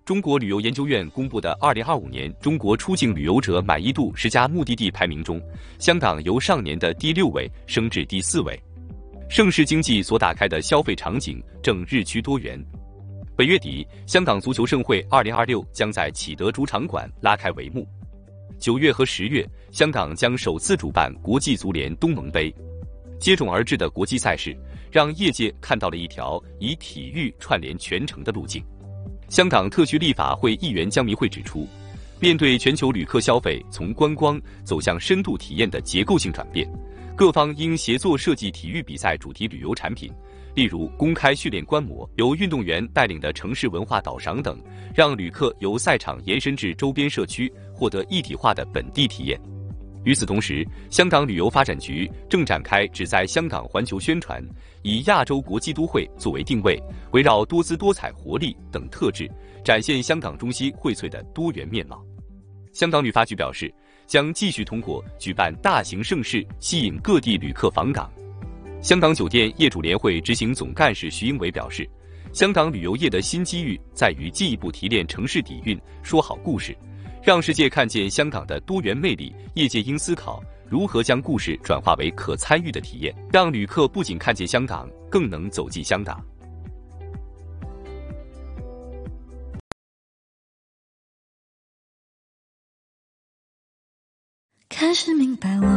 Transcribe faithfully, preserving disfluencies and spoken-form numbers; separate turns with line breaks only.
中国旅游研究院公布的二零二五年中国出境旅游者满意度十佳目的地排名中，香港由上年的第六位升至第四位。盛世经济所打开的消费场景正日趋多元。本月底，香港足球盛会二零二六将在启德主场馆拉开帷幕。九月和十月，香港将首次主办国际足联东盟杯。接踵而至的国际赛事，让业界看到了一条以体育串联全城的路径。香港特区立法会议员江明慧指出，面对全球旅客消费从观光走向深度体验的结构性转变，各方应协作设计体育比赛主题旅游产品，例如公开训练观摩、由运动员带领的城市文化导赏等，让旅客由赛场延伸至周边社区，获得一体化的本地体验。与此同时，香港旅游发展局正展开旨在香港环球宣传，以亚洲国际都会作为定位，围绕多姿多彩、活力等特质，展现香港中西荟萃的多元面貌。香港旅发局表示，将继续通过举办大型盛事，吸引各地旅客访港。香港酒店业主联会执行总干事徐英伟表示，香港旅游业的新机遇在于进一步提炼城市底蕴，说好故事，让世界看见香港的多元魅力。业界应思考如何将故事转化为可参与的体验，让旅客不仅看见香港，更能走进香港。
开始明白我